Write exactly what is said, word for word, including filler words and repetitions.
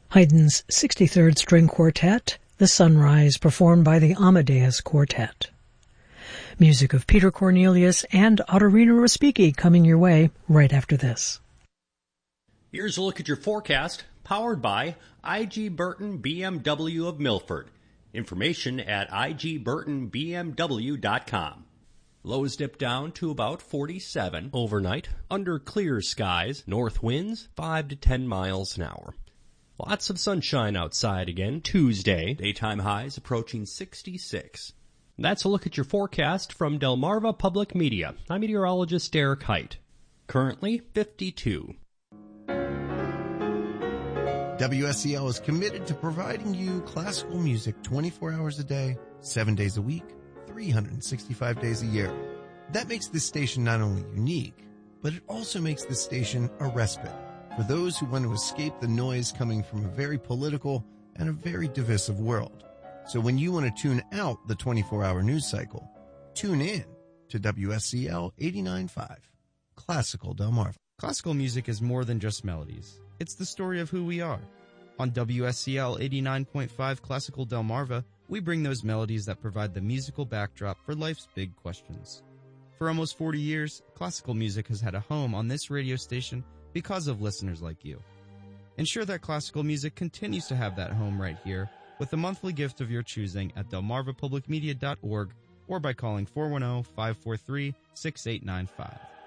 Haydn's sixty-third String Quartet, The Sunrise, performed by the Amadeus Quartet. Music of Peter Cornelius and Ottorino Respighi coming your way right after this. Here's a look at your forecast, powered by I G Burton B M W of Milford. Information at I G Burton B M W dot com. Lows dip down to about forty-seven overnight, under clear skies, north winds five to ten miles an hour. Lots of sunshine outside again Tuesday, daytime highs approaching sixty-six. That's a look at your forecast from Delmarva Public Media. I'm meteorologist Derek Height. Currently fifty-two. W S C L is committed to providing you classical music twenty-four hours a day, seven days a week, three hundred sixty-five days a year. That makes this station not only unique, but it also makes this station a respite for those who want to escape the noise coming from a very political and a very divisive world. So when you want to tune out the twenty-four hour news cycle, tune in to W S C L eighty-nine point five, Classical Delmarva. Classical music is more than just melodies. It's the story of who we are. On W S C L eighty-nine point five Classical Delmarva, we bring those melodies that provide the musical backdrop for life's big questions. For almost forty years, classical music has had a home on this radio station because of listeners like you. Ensure that classical music continues to have that home right here with a monthly gift of your choosing at delmarva public media dot org or by calling four one zero, five four three, six eight nine five.